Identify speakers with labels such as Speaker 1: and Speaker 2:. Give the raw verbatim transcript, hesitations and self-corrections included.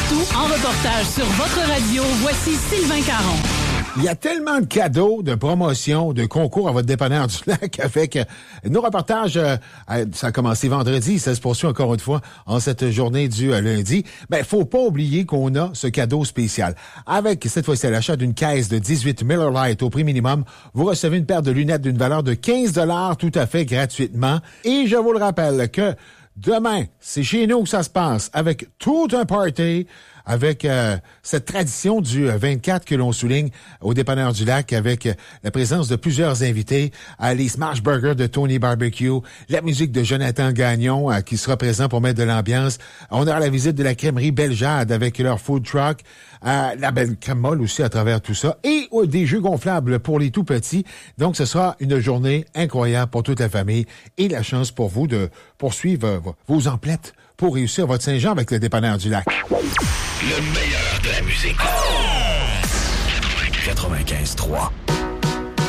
Speaker 1: partout, en reportage sur votre radio, voici Sylvain Caron.
Speaker 2: Il y a tellement de cadeaux, de promotions, de concours à votre dépanneur du lac avec euh, nos reportages. Euh, ça a commencé vendredi, ça se poursuit encore une fois en cette journée du euh, lundi. Ben, faut pas oublier qu'on a ce cadeau spécial. Avec cette fois-ci à l'achat d'une caisse de dix-huit Miller Lite au prix minimum, vous recevez une paire de lunettes d'une valeur de quinze dollars tout à fait gratuitement. Et je vous le rappelle que demain, c'est chez nous que ça se passe avec tout un party, avec euh, cette tradition du vingt-quatre que l'on souligne au dépanneur du lac avec euh, la présence de plusieurs invités, euh, les Smash Burgers de Tony Barbecue, la musique de Jonathan Gagnon euh, qui sera présent pour mettre de l'ambiance. On aura la visite de la crèmerie Beljade avec leur food truck, euh, la belle crème molle aussi à travers tout ça et euh, des jeux gonflables pour les tout petits. Donc ce sera une journée incroyable pour toute la famille et la chance pour vous de poursuivre euh, vos emplettes pour réussir votre Saint-Jean avec le dépanneur du lac.
Speaker 3: Le meilleur de la musique. quatre-vingt-quinze trois